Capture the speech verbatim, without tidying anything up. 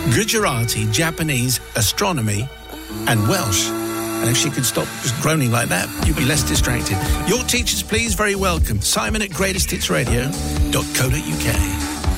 Gujarati, Japanese, astronomy, and Welsh. And if she could stop just groaning like that, you'd be less distracted. Your teachers, please, very welcome. Simon at greatest hits radio dot co dot uk.